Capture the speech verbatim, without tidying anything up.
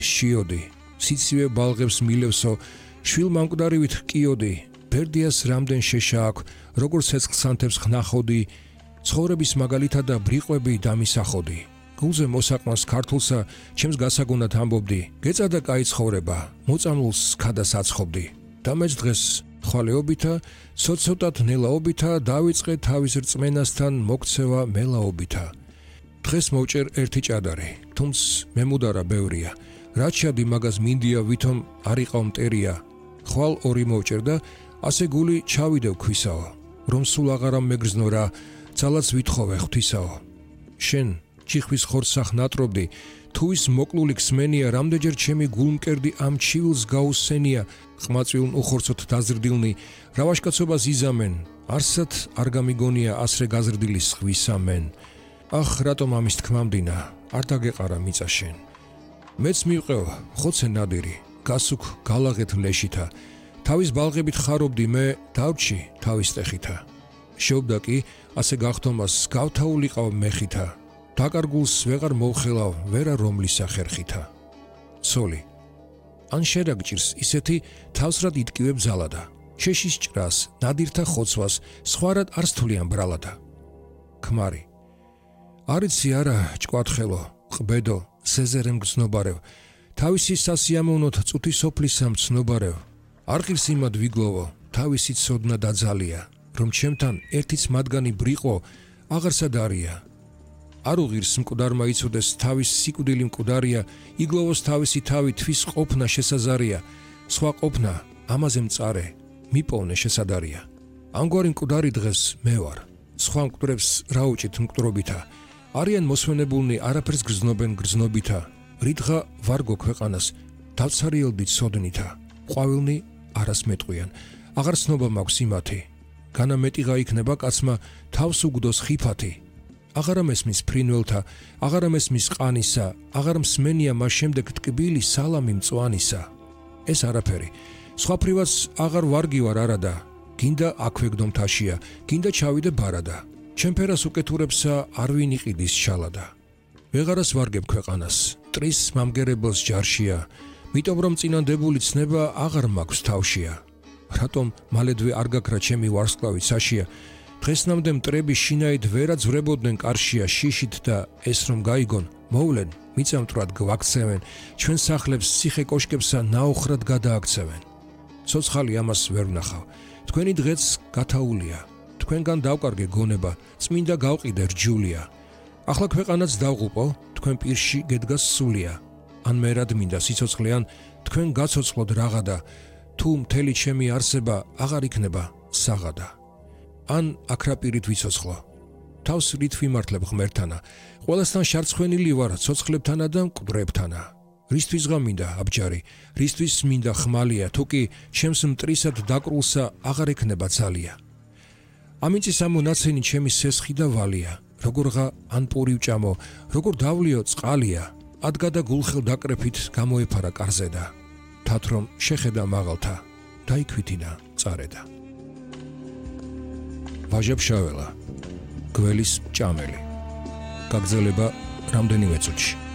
შიოდი, სიცივე ბალღებს მილევსო, შვილ მამკვდარივით ჰკიოდი, ბერდიას რამდენ შეშა აქვს, როგორ ცეცხლს ანთებს ხნახოდი, ცხოვრების მაგალითად და ბრიყვები დამისახოდი. გულზე მოსაყმას ქართულსა, ჩემს გასაგონად ამბობდი, გეწადა კაი ცხოვრება, მოწამლულს ქადას აცხობდი. და მეც დღეს ხვალეობითა, ცოტ-ცოტად ნელაობითა, დავიწყე თავის რწმენასთან მოქცევა მელაობითა. დღეს მოვჭერ ერთი ჭადარი, თუმც მემუდარა ბევრია. რაც შადი მაგას მინდია ვითომ არ იყავ მტერია. ხვალ ორი მოვჭერ და ასე გული ჩავიდევ ქვისაო. რომ სულ აღარა მეგრძნო რა, ძალაც ვითხოვე ღვთისაო. შენ ჩიხვის ხორცსახ ნატრობდი, თუ ის მოკლული ქსმენია, რამდენჯერ ჩემი გულმკერდი ამ ჩივილს გაუსენია, ყმაწვილნ უხორცოთ დაზრდილნი, რა ვაშკაცობას იზამენ, არსად არ გამიგონია ასრე გაზრდილი სხვისამენ. ახ, რატომ ამის თქმამდინა, არ დაგეყარა მიწა შენ. მეც მივყევ, ხოცე ნადირი, გასუქ გალაღეთ ლეშითა, თავის ბალღებით ხარობდი მე, დავრჩი თავის ტეხითა. შეობდა კი, ასე გახთომას, გავთაულიყავ მეხითა. დაკარგულს ვეღარ მოვხელავ, ვერა რომლისა ხერხითა. ცოლი, ან შერაგჭირს ისეთი თავსრად იტკივებ ზალადა, შეშის ჭრას, ნადირთა ხოცვას, სხვარად არ სთვლიან ბრალადა. ქმარი, არიცი არა, ჭკვატხელო, ყბედო, სეზერემ გრძნობარევ, თავისი სასიამოვნოთ წუთი სოფლისამ ცნობარევ, არ ღირს იმად ვიგლოვო, თავისი ცოდნა დაძალია, რომ ჩემთან ერთიც მათგანი ბრიყო, აღარსად არია. არ უღირს მკვდარმა იცოდეს თავის სიკვდილი მკვდარია, იგლოვოს თავისი თავი თვის ყოფნა შესაზარია, სხვა ყოფნა ამაზე მწარე, მიპოვნე შესადარია. ამგვარი მკვდარი დღეს მე ვარ, სხვა მკვდრებს რა უჭით მკვდრობითა, არიან მოსვენებულნი არაფერს გრძნობენ გრძნობითა, რითღა ვარგო ქვეყანას, დავცარიელდით სოდნითა, ყვავილნი არას მეტყვიან, აღარ ცნობა მაქვს იმათი, განა მეტიღა იქნება კაცმა თავს უგდოს ხიფათი. აღარა მესმის ფრინველთა, აღარა მესმის ყანისა, აღარ მსმენია მას შემდეგ ტკბილი სალამი მწვანისა. ეს არაფერი, სხვა ფრივაც აღარ ვარგი ვარ არადა, გინდა აქვე გდომთაშია, გინდა ჩავიდე ბარადა. ჩემფერას უკეთურებსა არ ვინ იყიდის შალადა. ვეღარას ვარგებ ქვეყანას, ტრის მამგერებელს ჯარშია, მიტომ რომ წინანდებული ცნება აღარ მაქვს თავშია. რატომ მალედვე არ გაქრა ჩემი ვარსკვლავით საშია, დღესნამდე მტრები შინაით ვერა ძვრებოდნენ კარშია შიშით და ეს რომ გაიგონ, მოვლენ, მიწამტრად გვაქცევენ, ჩვენ სახლებს ციხე კოშკებსა ნაოხრად გადააქცევენ. ცოცხალი ამას ვერ ვნახავ, თქვენი დღეც გათაულია, თქვენგან დავკარგე გონება, წმინდა გავყიდე რჯულია. ახლა ქვეყანაც დავღუპო, თქვენ პირში გედგას სულია. ან მერად მინდა სიცოცხლე, ან თქვენ გაცოცხლოდ რაღაცა, თუ მთელი ჩემი არსება აღარ იქნება საღადა. ან აკრაპირით ვიცოცხლო, თავს რით ვიმართლებ ღმერთანა, ყველასთან შარცხვენილი ვარ ცოცხლებთანა და მკვდრებთანა. რისთვის გამინდა აბჯარი, რისთვის მინდა ხმალია, თუ კი ჩემს მტრისად დაკრულსა აღარ ექნება ძალია. ამიწის ამონაცენი ჩემი სესხი და ვალია, როგორღა ან პური ვჭამო, როგორ დავლიო წყალია, ადგადა გულხელ დაკრეფით გამოეფარა კარზედა, თათრომ შეხედა მაღალთა, დაიქვიტინა წარედა. ვაჟა-ფშაველა, გველის ჭამელი. გაგრძელება რამდენიმე წუთში.